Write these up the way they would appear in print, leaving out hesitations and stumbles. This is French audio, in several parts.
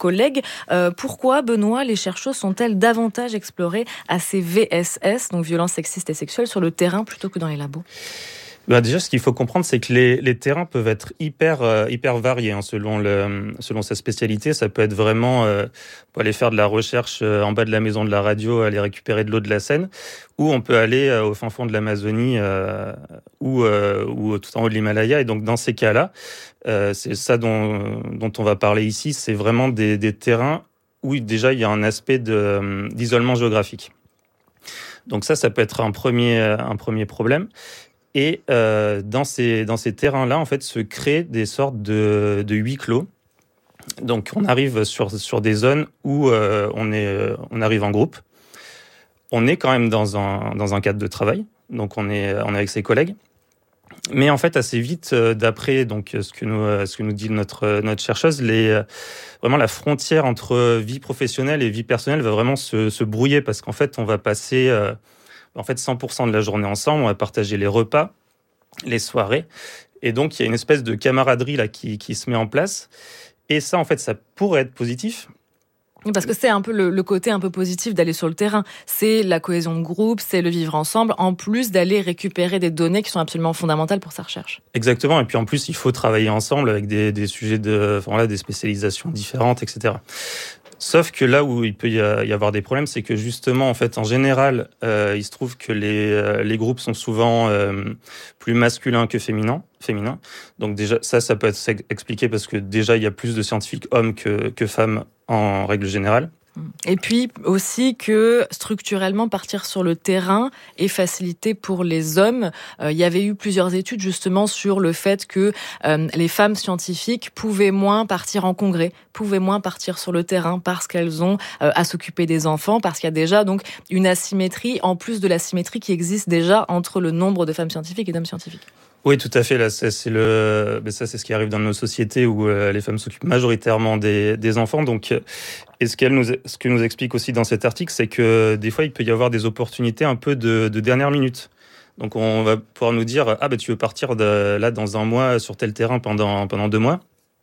collègues. Pourquoi, Benoît, les chercheuses sont-elles davantage explorées à ces VSS, donc violences sexistes et sexuelles, sur le terrain plutôt que dans les labos ? Déjà, ce qu'il faut comprendre, c'est que les terrains peuvent être hyper variés selon sa spécialité. Ça peut être vraiment pour aller faire de la recherche en bas de la maison de la radio, aller récupérer de l'eau de la Seine, ou on peut aller au fin fond de l'Amazonie ou tout en haut de l'Himalaya. Et donc, dans ces cas-là, c'est ça dont on va parler ici. C'est vraiment des terrains où déjà il y a un aspect d'isolement géographique. Donc ça peut être un premier problème. Et dans ces terrains-là, en fait, se créent des sortes de huis clos. Donc, on arrive sur des zones où on arrive en groupe. On est quand même dans un cadre de travail. Donc, on est avec ses collègues. Mais en fait, assez vite, d'après donc ce que nous dit notre chercheuse, vraiment la frontière entre vie professionnelle et vie personnelle va vraiment se brouiller parce qu'en fait, on va passer 100% de la journée ensemble, on va partager les repas, les soirées, et donc il y a une espèce de camaraderie là qui se met en place. Et ça, en fait, ça pourrait être positif. Parce que c'est un peu le côté un peu positif d'aller sur le terrain. C'est la cohésion de groupe, c'est le vivre ensemble, en plus d'aller récupérer des données qui sont absolument fondamentales pour sa recherche. Exactement. Et puis en plus, il faut travailler ensemble avec des sujets des spécialisations différentes, etc. Sauf que là où il peut y avoir des problèmes, c'est que justement, en fait, en général, il se trouve que les groupes sont souvent plus masculins que féminins. Donc déjà, ça peut être expliqué parce que déjà, il y a plus de scientifiques hommes que femmes en règle générale. Et puis aussi que structurellement partir sur le terrain est facilité pour les hommes. Il y avait eu plusieurs études justement sur le fait que les femmes scientifiques pouvaient moins partir en congrès, pouvaient moins partir sur le terrain parce qu'elles ont à s'occuper des enfants, parce qu'il y a déjà donc une asymétrie en plus de l'asymétrie qui existe déjà entre le nombre de femmes scientifiques et d'hommes scientifiques. Oui, tout à fait. Là, c'est ce qui arrive dans nos sociétés où les femmes s'occupent majoritairement des enfants. Donc, et ce que nous explique aussi dans cet article, c'est que des fois, il peut y avoir des opportunités un peu de dernière minute. Donc, on va pouvoir nous dire, tu veux partir là dans un mois sur tel terrain pendant 2 mois.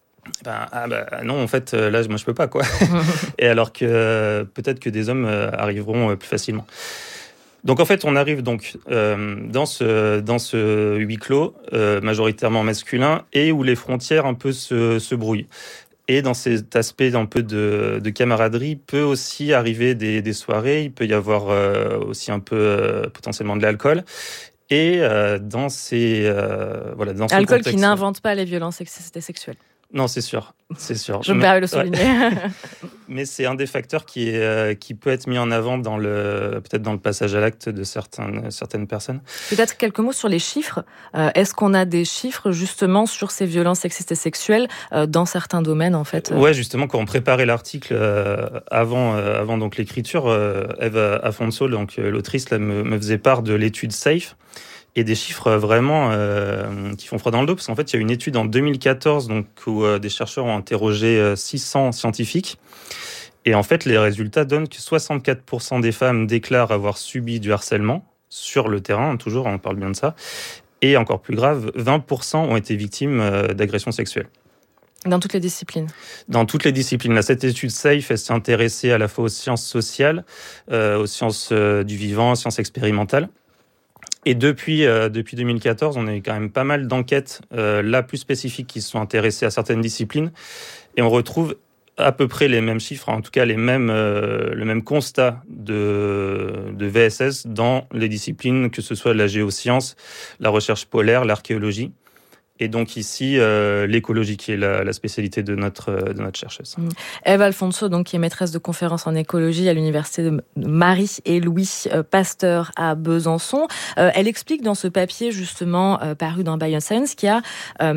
Non, en fait, là, moi, je peux pas, quoi. Et alors que peut-être que des hommes arriveront plus facilement. Donc en fait, on arrive donc dans ce huis clos majoritairement masculin et où les frontières un peu se brouillent. Et dans cet aspect un peu de camaraderie peut aussi arriver des soirées. Il peut y avoir aussi un peu potentiellement de l'alcool. Et dans ce alcool contexte, qui n'invente pas les violences sexistes et sexuelles. Non, c'est sûr. Je me permets de le souligner. Ouais. Mais c'est un des facteurs qui peut être mis en avant peut-être dans le passage à l'acte de certaines personnes. Peut-être quelques mots sur les chiffres. Est-ce qu'on a des chiffres justement sur ces violences sexistes et sexuelles dans certains domaines en fait Ouais, justement, quand on préparait l'article avant donc l'écriture, Eve Afonso, donc l'autrice, là, me faisait part de l'étude SAFE. Et des chiffres vraiment qui font froid dans le dos, parce qu'en fait, il y a une étude en 2014 donc, où des chercheurs ont interrogé 600 scientifiques. Et en fait, les résultats donnent que 64% des femmes déclarent avoir subi du harcèlement sur le terrain, toujours, on parle bien de ça. Et encore plus grave, 20% ont été victimes d'agressions sexuelles. Dans toutes les disciplines. Dans toutes les disciplines. Là, cette étude SAFE, elle s'est intéressée à la fois aux sciences sociales, aux sciences du vivant, aux sciences expérimentales. Et depuis 2014, on a eu quand même pas mal d'enquêtes, là plus spécifiques, qui se sont intéressées à certaines disciplines. Et on retrouve à peu près les mêmes chiffres, en tout cas le même constat de VSS dans les disciplines, que ce soit la géoscience, la recherche polaire, l'archéologie. Et donc ici, l'écologie qui est la spécialité de notre chercheuse. Eve Afonso, donc, qui est maîtresse de conférences en écologie à l'université de Marie et Louis Pasteur à Besançon. Elle explique dans ce papier, justement, paru dans Bioscience, qu'il y a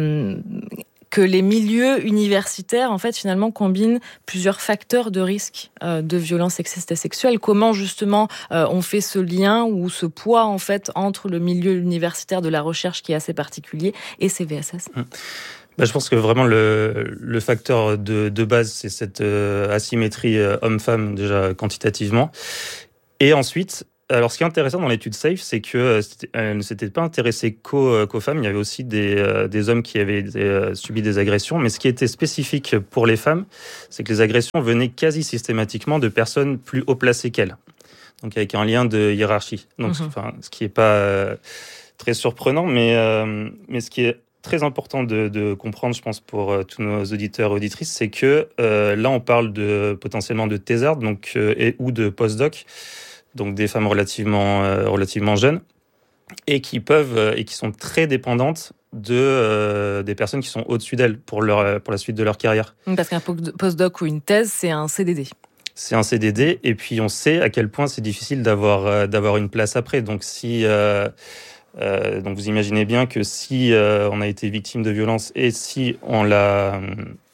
que les milieux universitaires, en fait, finalement, combinent plusieurs facteurs de risque de violences sexistes et sexuelles. Comment, justement, on fait ce lien ou ce poids, en fait, entre le milieu universitaire de la recherche qui est assez particulier et ces VSS? Je pense que vraiment le facteur de base, c'est cette asymétrie homme-femme, déjà quantitativement. Et ensuite, Alors, ce qui est intéressant dans l'étude SAFE, c'est qu'elle ne s'était pas intéressée qu'aux femmes. Il y avait aussi des hommes qui avaient subi des agressions. Mais ce qui était spécifique pour les femmes, c'est que les agressions venaient quasi systématiquement de personnes plus haut placées qu'elles. Donc, avec un lien de hiérarchie. Donc, ce qui n'est pas très surprenant, mais ce qui est très important de comprendre, je pense, pour tous nos auditeurs et auditrices, c'est que là, on parle potentiellement de thésards, donc ou de post-doc. Donc des femmes relativement jeunes et qui sont très dépendantes des personnes qui sont au-dessus d'elles pour la suite de leur carrière. Parce qu'un post-doc ou une thèse, c'est un CDD. C'est un CDD, et puis on sait à quel point c'est difficile d'avoir une place après. Donc donc vous imaginez bien que si on a été victime de violence et si on l'a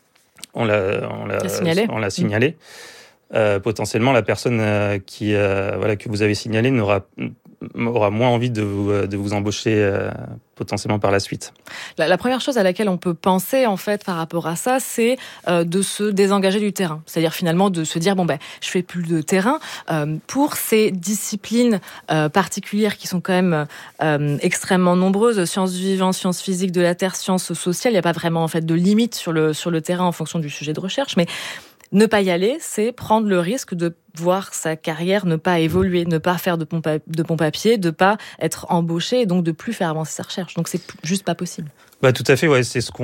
signalé. Potentiellement, la personne que vous avez signalée aura moins envie de vous embaucher potentiellement par la suite. La première chose à laquelle on peut penser en fait par rapport à ça, c'est de se désengager du terrain. C'est-à-dire finalement de se dire je fais plus de terrain pour ces disciplines particulières qui sont quand même extrêmement nombreuses, sciences du vivant, sciences physiques de la terre, sciences sociales. Il n'y a pas vraiment en fait de limite sur le terrain en fonction du sujet de recherche, mais ne pas y aller, c'est prendre le risque de voir sa carrière ne pas évoluer, ne pas faire de pompe à pied, de pas être embauché et donc de plus faire avancer sa recherche. Donc c'est juste pas possible. Tout à fait, ouais. C'est ce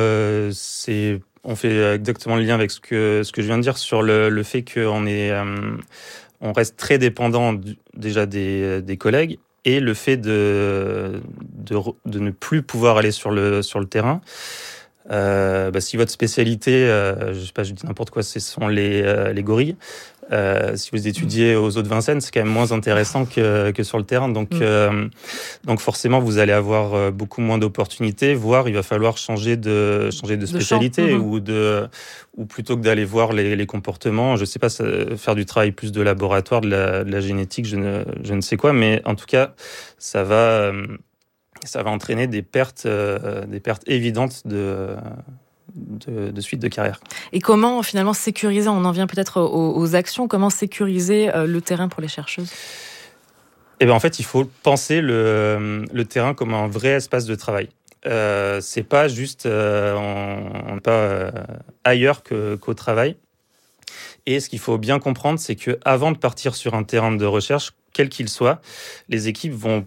on fait exactement le lien avec ce que je viens de dire sur le fait qu'on on reste très dépendant déjà des collègues, et le fait de ne plus pouvoir aller sur le terrain. Si votre spécialité, je dis n'importe quoi, ce sont les gorilles. Si vous étudiez aux eaux de Vincennes, c'est quand même moins intéressant que sur le terrain. Donc forcément, vous allez avoir beaucoup moins d'opportunités. Voire, il va falloir changer de spécialité ou plutôt que d'aller voir les comportements. Je sais pas, faire du travail plus de laboratoire, de la génétique, je ne sais quoi. Mais en tout cas, ça va entraîner des pertes évidentes de suite de carrière. Et comment finalement sécuriser, on en vient peut-être aux actions, comment sécuriser le terrain pour les chercheuses ? En fait, il faut penser le terrain comme un vrai espace de travail. C'est pas juste on n'est pas ailleurs qu'au travail. Et ce qu'il faut bien comprendre, c'est que avant de partir sur un terrain de recherche, quel qu'il soit, les équipes vont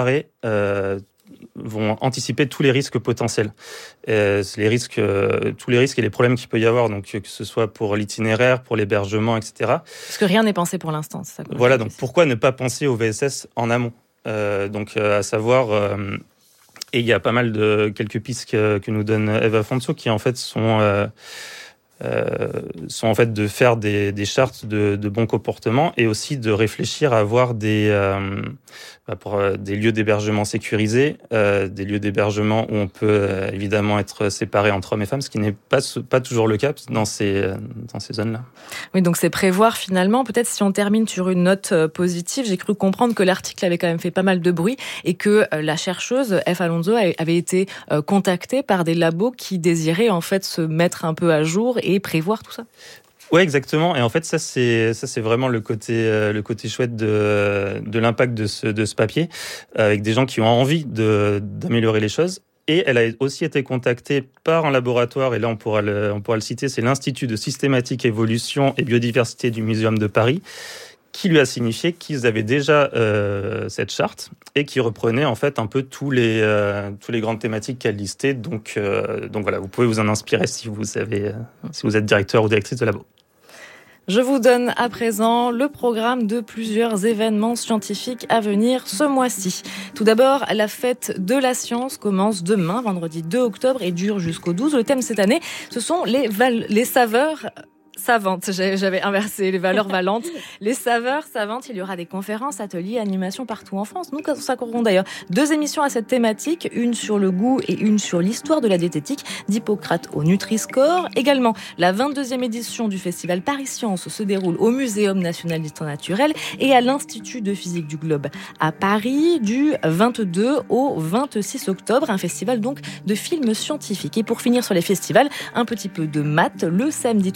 vont anticiper tous les risques potentiels. Tous les risques et les problèmes qu'il peut y avoir, donc que ce soit pour l'itinéraire, pour l'hébergement, etc. Parce que rien n'est pensé pour l'instant, c'est ça. Voilà, donc pourquoi ne pas penser au VSS en amont ? À savoir, et il y a pas mal de quelques pistes que nous donne Eve Afonso qui en fait sont en fait de faire des chartes de bon comportement et aussi de réfléchir à avoir pour des lieux d'hébergement sécurisés, des lieux d'hébergement où on peut évidemment être séparé entre hommes et femmes, ce qui n'est pas toujours le cas dans ces zones-là. Oui, donc c'est prévoir finalement. Peut-être si on termine sur une note positive, j'ai cru comprendre que l'article avait quand même fait pas mal de bruit et que la chercheuse F. Alonso avait été contactée par des labos qui désiraient en fait se mettre un peu à jour et prévoir tout ça. Ouais, exactement. Et en fait, ça c'est vraiment le côté chouette de l'impact de ce papier, avec des gens qui ont envie d'améliorer les choses. Et elle a aussi été contactée par un laboratoire, et là on pourra le citer, c'est l'Institut de systématique, évolution et biodiversité du Muséum de Paris, qui lui a signifié qu'ils avaient déjà cette charte et qui reprenait en fait un peu tous les grandes thématiques qu'elle listait. Donc voilà, vous pouvez vous en inspirer si vous êtes directeur ou directrice de labo. Je vous donne à présent le programme de plusieurs événements scientifiques à venir ce mois-ci. Tout d'abord, la fête de la science commence demain, vendredi 2 octobre, et dure jusqu'au 12. Le thème cette année, ce sont les saveurs savantes. J'avais inversé les valeurs valantes. Les saveurs savantes, il y aura des conférences, ateliers, animations partout en France. Nous consacrerons d'ailleurs 2 émissions à cette thématique, une sur le goût et une sur l'histoire de la diététique, d'Hippocrate au Nutri-Score. Également, la 22e édition du festival Paris Science se déroule au Muséum national d'histoire naturelle et à l'Institut de physique du globe à Paris du 22 au 26 octobre. Un festival donc de films scientifiques. Et pour finir sur les festivals, un petit peu de maths le samedi 3 octobre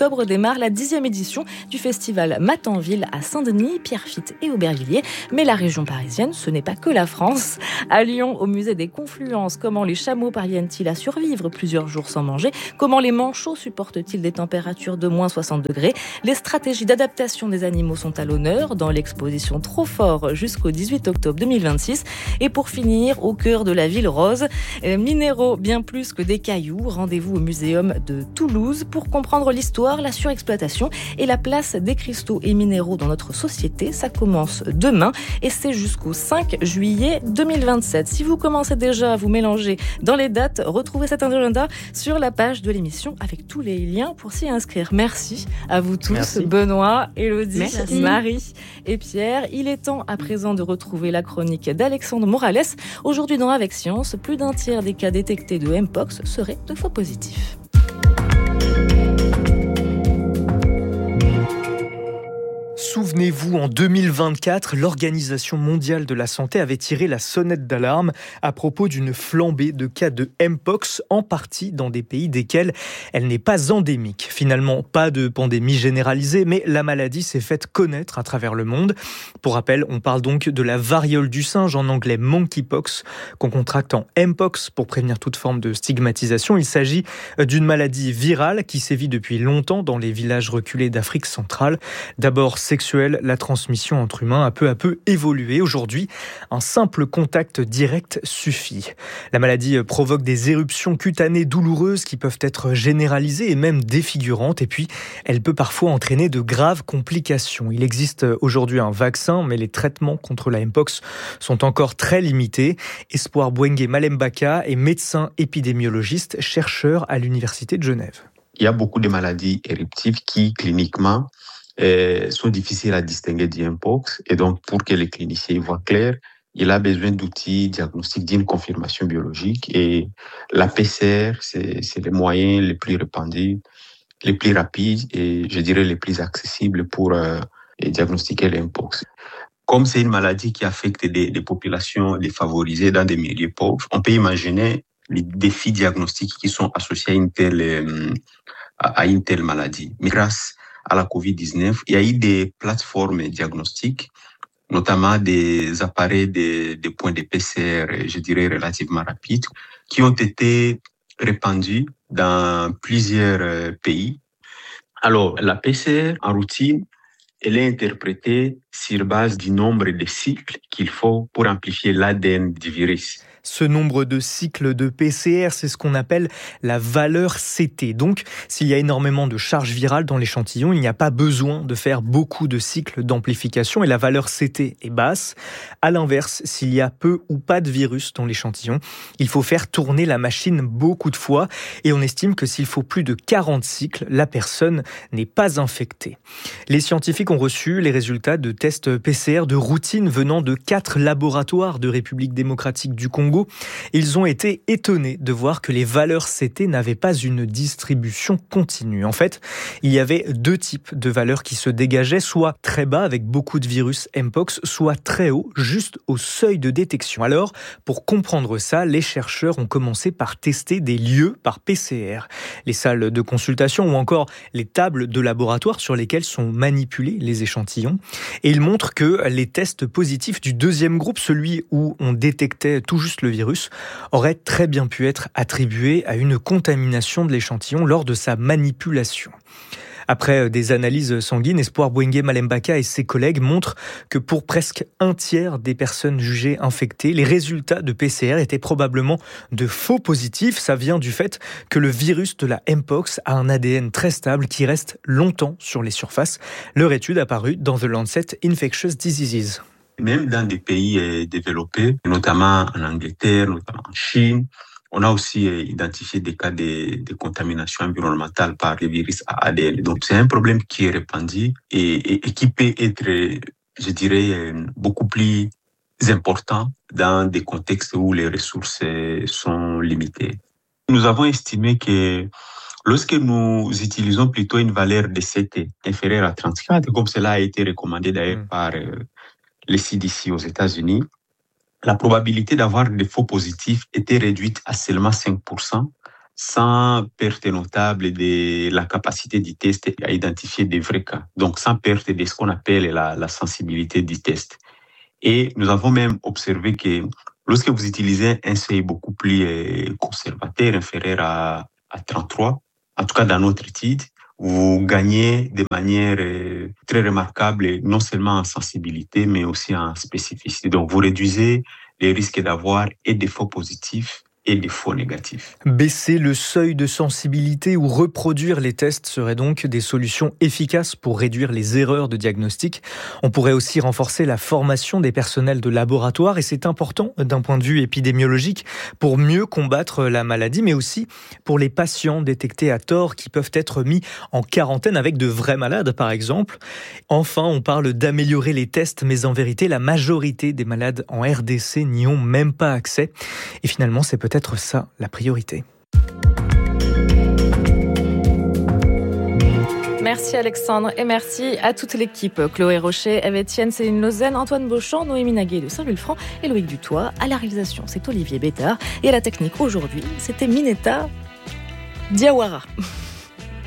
octobre démarre la 10e édition du festival Matanville à Saint-Denis, Pierrefitte et Aubervilliers. Mais la région parisienne, ce n'est pas que la France. À Lyon, au musée des Confluences, comment les chameaux parviennent-ils à survivre plusieurs jours sans manger? Comment les manchots supportent-ils des températures de moins 60 degrés? Les stratégies d'adaptation des animaux sont à l'honneur dans l'exposition Trop Fort jusqu'au 18 octobre 2026. Et pour finir, au cœur de la ville rose, minéraux bien plus que des cailloux. Rendez-vous au muséum de Toulouse pour comprendre l'histoire, la surexploitation et la place des cristaux et minéraux dans notre société. Ça commence demain et c'est jusqu'au 5 juillet 2027. Si vous commencez déjà à vous mélanger dans les dates, retrouvez cet agenda sur la page de l'émission avec tous les liens pour s'y inscrire. Merci à vous tous, Merci. Benoît, Élodie, Merci. Marie et Pierre. Il est temps à présent de retrouver la chronique d'Alexandre Morales. Aujourd'hui dans Avec Science, plus d'un tiers des cas détectés de Mpox seraient de faux positifs. Souvenez-vous, en 2024, l'Organisation mondiale de la santé avait tiré la sonnette d'alarme à propos d'une flambée de cas de Mpox, en partie dans des pays desquels elle n'est pas endémique. Finalement, pas de pandémie généralisée, mais la maladie s'est faite connaître à travers le monde. Pour rappel, on parle donc de la variole du singe, en anglais monkeypox, qu'on contracte en Mpox pour prévenir toute forme de stigmatisation. Il s'agit d'une maladie virale qui sévit depuis longtemps dans les villages reculés d'Afrique centrale. D'abord sexuelle, la transmission entre humains a peu à peu évolué. Aujourd'hui, un simple contact direct suffit. La maladie provoque des éruptions cutanées douloureuses qui peuvent être généralisées et même défigurantes. Et puis, elle peut parfois entraîner de graves complications. Il existe aujourd'hui un vaccin, mais les traitements contre la Mpox sont encore très limités. Espoir Bouengue Malembaka est médecin épidémiologiste, chercheur à l'Université de Genève. Il y a beaucoup de maladies éruptives qui, cliniquement, sont difficiles à distinguer du Mpox. Et donc, pour que les cliniciens y voient clair, il a besoin d'outils diagnostiques d'une confirmation biologique. Et la PCR, c'est les moyens les plus répandus, les plus rapides et, je dirais, les plus accessibles pour diagnostiquer l'Mpox. Comme c'est une maladie qui affecte des populations défavorisées dans des milieux pauvres, on peut imaginer les défis diagnostiques qui sont associés à une telle maladie. Mais grâce à la COVID-19, il y a eu des plateformes diagnostiques, notamment des appareils, des points de PCR, je dirais, relativement rapides, qui ont été répandus dans plusieurs pays. Alors, la PCR, en routine, elle est interprétée sur base du nombre de cycles qu'il faut pour amplifier l'ADN du virus. Ce nombre de cycles de PCR, c'est ce qu'on appelle la valeur CT. Donc, s'il y a énormément de charges virales dans l'échantillon, il n'y a pas besoin de faire beaucoup de cycles d'amplification et la valeur CT est basse. À l'inverse, s'il y a peu ou pas de virus dans l'échantillon, il faut faire tourner la machine beaucoup de fois et on estime que s'il faut plus de 40 cycles, la personne n'est pas infectée. Les scientifiques ont reçu les résultats de tests PCR de routine venant de 4 laboratoires de République démocratique du Congo. Ils ont été étonnés de voir que les valeurs CT n'avaient pas une distribution continue. En fait, il y avait 2 types de valeurs qui se dégageaient, soit très bas avec beaucoup de virus Mpox, soit très haut, juste au seuil de détection. Alors, pour comprendre ça, les chercheurs ont commencé par tester des lieux par PCR, les salles de consultation ou encore les tables de laboratoire sur lesquelles sont manipulés les échantillons. Et ils montrent que les tests positifs du deuxième groupe, celui où on détectait tout juste le virus, aurait très bien pu être attribué à une contamination de l'échantillon lors de sa manipulation. Après des analyses sanguines, Espoir Bouengue Malembaka et ses collègues montrent que pour presque un tiers des personnes jugées infectées, les résultats de PCR étaient probablement de faux positifs. Ça vient du fait que le virus de la Mpox a un ADN très stable qui reste longtemps sur les surfaces. Leur étude a paru dans The Lancet Infectious Diseases. Même dans des pays développés, notamment en Angleterre, notamment en Chine, on a aussi identifié des cas de contamination environnementale par les virus à ADN. Donc, c'est un problème qui est répandu et qui peut être, je dirais, beaucoup plus important dans des contextes où les ressources sont limitées. Nous avons estimé que lorsque nous utilisons plutôt une valeur de CT inférieure à 34, comme cela a été recommandé d'ailleurs par les CDC aux États-Unis, la probabilité d'avoir des faux positifs était réduite à seulement 5%, sans perte notable de la capacité du test à identifier des vrais cas. Donc, sans perte de ce qu'on appelle la sensibilité du test. Et nous avons même observé que lorsque vous utilisez un seuil beaucoup plus conservateur, inférieur à 33, en tout cas dans notre étude, vous gagnez de manière très remarquable, non seulement en sensibilité, mais aussi en spécificité. Donc, vous réduisez les risques d'avoir et des faux positifs et des faux négatifs. Baisser le seuil de sensibilité ou reproduire les tests seraient donc des solutions efficaces pour réduire les erreurs de diagnostic. On pourrait aussi renforcer la formation des personnels de laboratoire et c'est important d'un point de vue épidémiologique pour mieux combattre la maladie, mais aussi pour les patients détectés à tort qui peuvent être mis en quarantaine avec de vrais malades par exemple. Enfin, on parle d'améliorer les tests, mais en vérité, la majorité des malades en RDC n'y ont même pas accès. Et finalement, c'est peut-être ça la priorité. Merci Alexandre et merci à toute l'équipe. Chloé Rocher, Eve Etienne, Céline Lausanne, Antoine Beauchamp, Noémie Naguet de Saint-Vulfranc et Loïc Dutoit. À la réalisation, c'est Olivier Bétard. Et à la technique aujourd'hui, c'était Mineta Diawara.